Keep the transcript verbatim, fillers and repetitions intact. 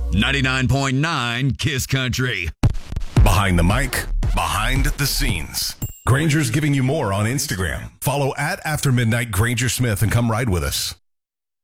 ninety-nine point nine Kiss Country. Behind the mic, behind the scenes. Granger's giving you more on Instagram. Follow at After Midnight Granger Smith and come ride with us.